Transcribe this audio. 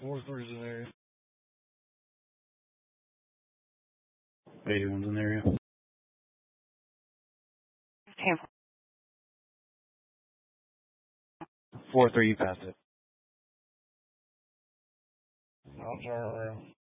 4-3's in the area. 81's in the area. 4-3, you passed it. I'll turn around.